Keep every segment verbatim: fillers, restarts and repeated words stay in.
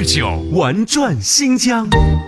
二九玩转新疆。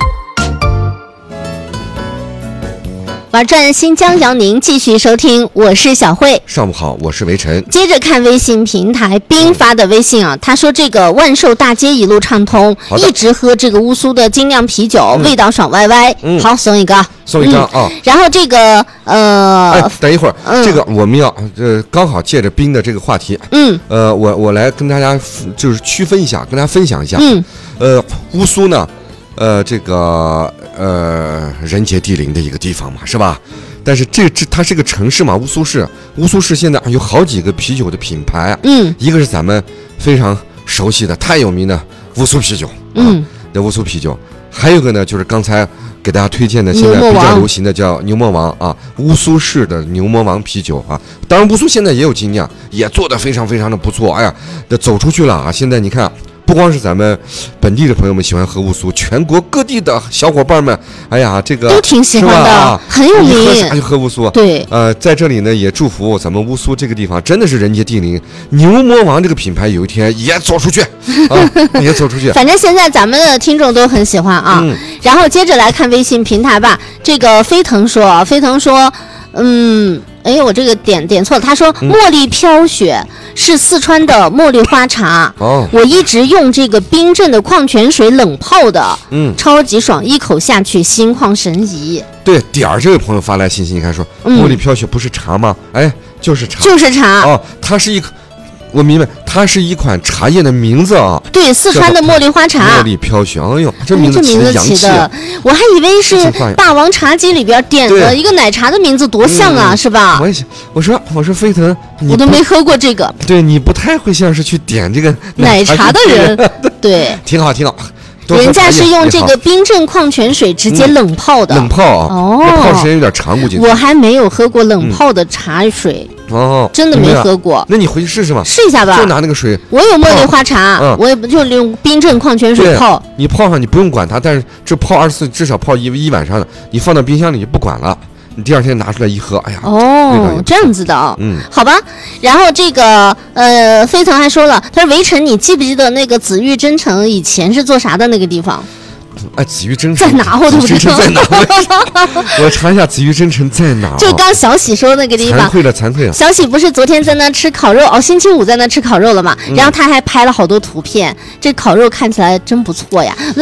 玩转新疆，邀您继续收听，我是小慧。 上午好，我是维晨。 接着看微信平台冰发的微信啊，他说这个万寿大街一路畅通，一直喝这个乌苏的精酿啤酒，嗯、味道爽歪歪。嗯，好，送一个， 送一张啊、嗯。 然后这个呃， 哎，等一会儿，嗯、这个我们要呃刚好借着冰的这个话题，嗯，呃，我我来跟大家就是区分一下，跟大家分享一下，嗯，呃，乌苏呢。呃，这个呃，人杰地灵的一个地方嘛，是吧？但是这这它是个城市嘛，乌苏市，乌苏市现在有好几个啤酒的品牌，嗯，一个是咱们非常熟悉的、太有名的乌苏啤酒，嗯，的乌苏啤酒，还有一个呢，就是刚才给大家推荐的，现在比较流行的叫牛魔王啊，乌苏市的牛魔王啤酒啊，当然乌苏现在也有精酿，也做得非常非常的不错，哎呀，这走出去了啊，现在你看。不光是咱们本地的朋友们喜欢喝乌苏，全国各地的小伙伴们，哎呀，这个都挺喜欢的，啊、很有名。 喝啥就喝乌苏。 对， 呃，在这里呢，也祝福咱们乌苏这个地方真的是人杰地灵，牛魔王这个品牌有一天也走出去啊，也走出去。 反正现在咱们的听众都很喜欢啊。嗯、然后接着来看微信平台吧，这个飞腾说，飞腾说，嗯。哎，我这个点点错了。他说茉莉飘雪是四川的茉莉花茶，哦，我一直用这个冰镇的矿泉水冷泡的，嗯，超级爽，一口下去心旷神怡。 对，点儿这位朋友发来信息，你看说、嗯、茉莉飘雪不是茶吗？哎，就是茶， 就是茶哦，它是一个。我明白，它是一款茶叶的名字啊。 对，四川的茉莉花茶。 茉莉飘雪，哎呦，这名字起的洋气。 我还以为是《霸王茶姬》里边点的一个奶茶的名字，多像啊，嗯、是吧？ 我也想，我说，我说飞腾， 我都没喝过这个。 对，你不太会像是去点这个奶茶的人。对， 挺好，挺好。 人家是用这个冰镇矿泉水直接冷泡的， 冷泡啊，哦，泡时间有点长，估计。 我还没有喝过冷泡的茶水，哦，真的没喝过。 那你回去试试嘛， 试一下吧。 就拿那个水， 我有茉莉花茶，我也不就用冰镇矿泉水泡。 你泡上你不用管它，但是这泡二十四至少泡一一晚上的，你放到冰箱里就不管了。你第二天拿出来一喝，哎呀， 哦，这样子的啊，嗯，好吧。然后这个呃，飞腾还说了，他说围城，你记不记得那个紫玉真城以前是做啥的那个地方？ 哎，紫玉真城在哪？我都不知道。 在哪？我查一下紫玉真城在哪。 就刚小喜说那个地方。 惭愧了，惭愧了。 小喜不是昨天在那吃烤肉哦，星期五在那吃烤肉了嘛？嗯、然后他还拍了好多图片，这烤肉看起来真不错呀。